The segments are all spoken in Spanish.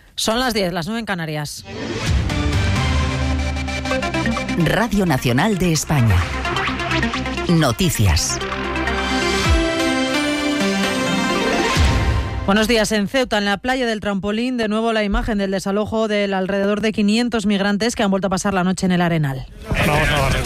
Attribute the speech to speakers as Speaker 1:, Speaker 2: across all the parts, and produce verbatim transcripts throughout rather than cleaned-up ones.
Speaker 1: Son las diez, las nueve en Canarias.
Speaker 2: Radio Nacional de España. Noticias.
Speaker 1: Buenos días. En Ceuta, en la playa del Trampolín, de nuevo la imagen del desalojo del alrededor de quinientos migrantes que han vuelto a pasar la noche en el Arenal.
Speaker 3: Vamos a barrer.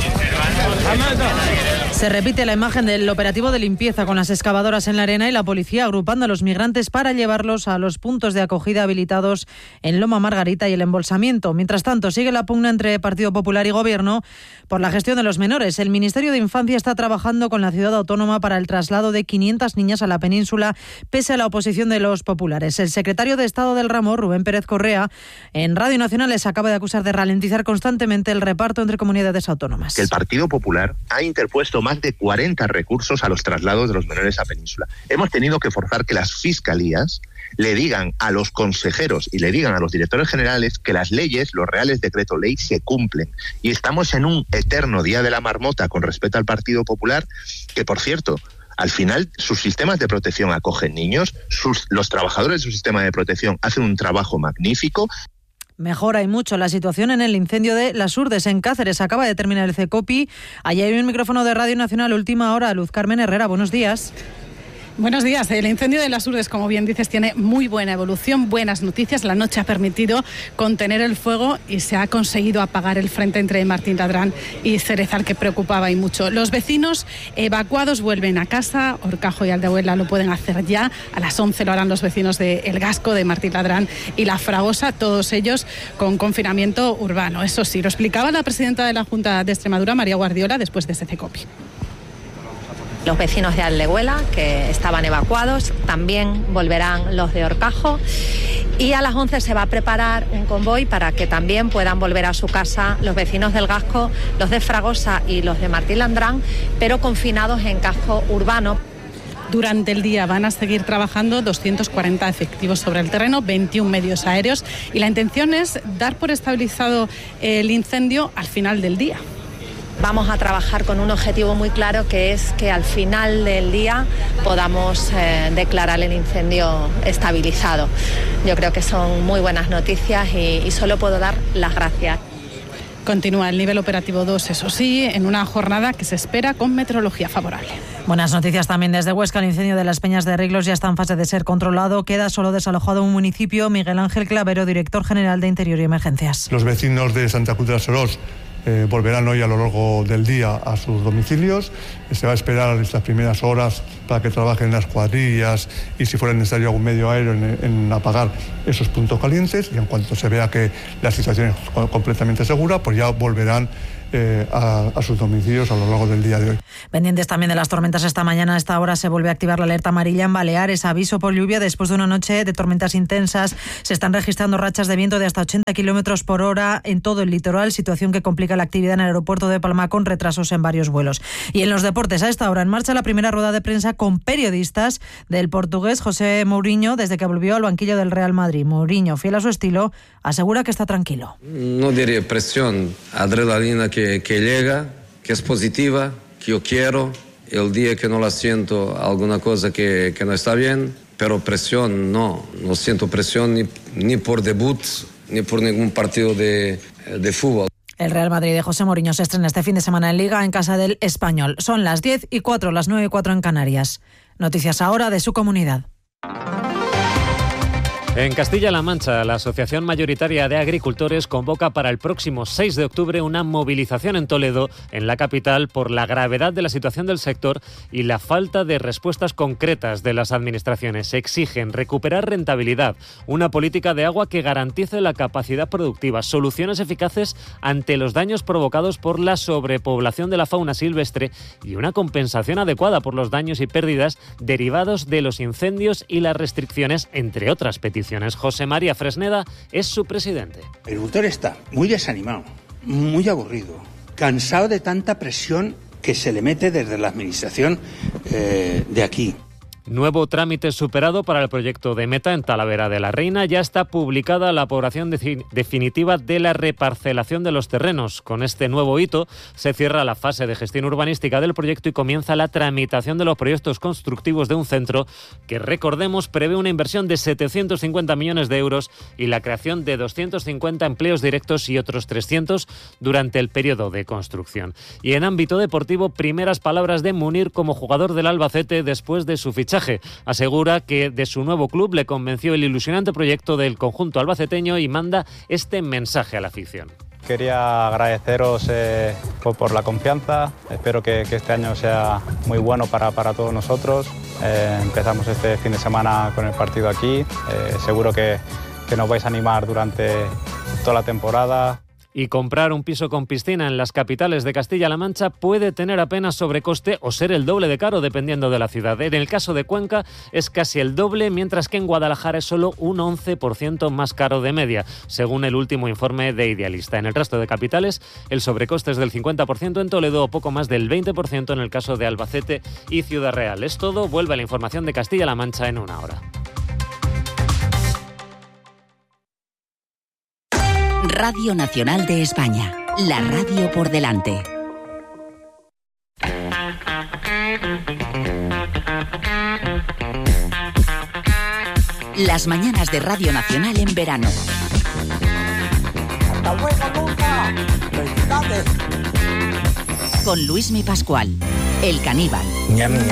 Speaker 1: Se repite la imagen del operativo de limpieza con las excavadoras en la arena y la policía agrupando a los migrantes para llevarlos a los puntos de acogida habilitados en Loma Margarita y el embolsamiento. Mientras tanto, sigue la pugna entre Partido Popular y Gobierno por la gestión de los menores. El Ministerio de Infancia está trabajando con la ciudad autónoma para el traslado de quinientas niñas a la península, pese a la oposición de los populares. El secretario de Estado del ramo, Rubén Pérez Correa, en Radio Nacional les acaba de acusar de ralentizar constantemente el reparto entre comunidades autónomas.
Speaker 4: Que el Partido Popular ha interpuesto más de cuarenta recursos a los traslados de los menores a península. Hemos tenido que forzar que las fiscalías le digan a los consejeros y le digan a los directores generales que las leyes, los reales decreto ley, se cumplen. Y estamos en un eterno día de la marmota con respecto al Partido Popular, que por cierto, al final sus sistemas de protección acogen niños, sus, los trabajadores de su sistema de protección hacen un trabajo magnífico.
Speaker 1: Mejora y mucho la situación en el incendio de Las Urdes, en Cáceres. Acaba de terminar el CECOPI. Allí hay un micrófono de Radio Nacional, última hora. Luz Carmen Herrera, buenos días.
Speaker 5: Buenos días. El incendio de Las Urdes, como bien dices, tiene muy buena evolución, buenas noticias. La noche ha permitido contener el fuego y se ha conseguido apagar el frente entre Martín Ladrán y Cerezal, que preocupaba y mucho. Los vecinos evacuados vuelven a casa. Horcajo y Aldehuela lo pueden hacer ya. A las once lo harán los vecinos de El Gasco, de Martín Ladrán y La Fragosa, todos ellos con confinamiento urbano. Eso sí, lo explicaba la presidenta de la Junta de Extremadura, María Guardiola, después de ese CECOPI.
Speaker 6: Los vecinos de Aldehuela, que estaban evacuados, también volverán los de Horcajo. Y a las once se va a preparar un convoy para que también puedan volver a su casa los vecinos del Gasco, los de Fragosa y los de Martín Ladrán, pero confinados en casco urbano.
Speaker 5: Durante el día van a seguir trabajando doscientos cuarenta efectivos sobre el terreno, veintiún medios aéreos, y la intención es dar por estabilizado el incendio al final del día.
Speaker 6: Vamos a trabajar con un objetivo muy claro, que es que al final del día podamos eh, declarar el incendio estabilizado. Yo creo que son muy buenas noticias y, y solo puedo dar las gracias.
Speaker 5: Continúa el nivel operativo dos, eso sí, en una jornada que se espera con meteorología favorable.
Speaker 1: Buenas noticias también desde Huesca. El incendio de las Peñas de Riglos ya está en fase de ser controlado. Queda solo desalojado un municipio. Miguel Ángel Clavero, director general de Interior y Emergencias.
Speaker 3: Los vecinos de Santa Cruz de Serós Eh, volverán hoy a lo largo del día a sus domicilios. Se va a esperar estas primeras horas para que trabajen las cuadrillas y, si fuera necesario, algún medio aéreo en, en apagar esos puntos calientes, y en cuanto se vea que la situación es completamente segura, pues ya volverán eh, a, a sus domicilios a lo largo del día de hoy.
Speaker 1: Pendientes también de las tormentas esta mañana. A esta hora se vuelve a activar la alerta amarilla en Baleares, aviso por lluvia después de una noche de tormentas intensas. Se están registrando rachas de viento de hasta ochenta kilómetros por hora en todo el litoral, situación que complica la actividad en el aeropuerto de Palma, con retrasos en varios vuelos. Y en los deportes, a esta hora en marcha la primera rueda de prensa con periodistas del portugués José Mourinho desde que volvió al banquillo del Real Madrid. Mourinho, fiel a su estilo, asegura que está tranquilo.
Speaker 7: No diría presión, adrenalina que, que llega, que es positiva, que yo quiero. El día que no la siento, alguna cosa que, que no está bien, pero presión no, no siento presión ni, ni por debut, ni por ningún partido de, de fútbol.
Speaker 1: El Real Madrid de José Mourinho se estrena este fin de semana en Liga en casa del Español. Son las diez y cuatro, las nueve y cuatro en Canarias. Noticias ahora de su comunidad.
Speaker 8: En Castilla-La Mancha, la Asociación Mayoritaria de Agricultores convoca para el próximo seis de octubre una movilización en Toledo, en la capital, por la gravedad de la situación del sector y la falta de respuestas concretas de las administraciones. Exigen recuperar rentabilidad, una política de agua que garantice la capacidad productiva, soluciones eficaces ante los daños provocados por la sobrepoblación de la fauna silvestre y una compensación adecuada por los daños y pérdidas derivados de los incendios y las restricciones, entre otras peticiones. José María Fresneda es su presidente.
Speaker 9: El agricultor está muy desanimado, muy aburrido, cansado de tanta presión que se le mete desde la administración eh, de aquí.
Speaker 8: Nuevo trámite superado para el proyecto de Meta en Talavera de la Reina. Ya está publicada la aprobación de- definitiva de la reparcelación de los terrenos. Con este nuevo hito se cierra la fase de gestión urbanística del proyecto y comienza la tramitación de los proyectos constructivos de un centro que, recordemos, prevé una inversión de setecientos cincuenta millones de euros y la creación de doscientos cincuenta empleos directos y otros trescientos durante el periodo de construcción. Y en ámbito deportivo, primeras palabras de Munir como jugador del Albacete después de su fichaje. Asegura que de su nuevo club le convenció el ilusionante proyecto del conjunto albaceteño y manda este mensaje a la afición.
Speaker 10: Quería agradeceros eh, por, por la confianza. Espero que, que este año sea muy bueno para, para todos nosotros. Eh, empezamos este fin de semana con el partido aquí. Eh, seguro que, que nos vais a animar durante toda la temporada.
Speaker 8: Y comprar un piso con piscina en las capitales de Castilla-La Mancha puede tener apenas sobrecoste o ser el doble de caro dependiendo de la ciudad. En el caso de Cuenca es casi el doble, mientras que en Guadalajara es solo un once por ciento más caro de media, según el último informe de Idealista. En el resto de capitales el sobrecoste es del cincuenta por ciento en Toledo o poco más del veinte por ciento en el caso de Albacete y Ciudad Real. Es todo, vuelve la información de Castilla-La Mancha en una hora.
Speaker 2: Radio Nacional de España, la radio por delante. Las mañanas de Radio Nacional en verano.
Speaker 11: ¡Hasta luego, Luca! ¡Felicidades!
Speaker 2: Con Luismi Pascual, el caníbal.
Speaker 11: Ñam, ñam.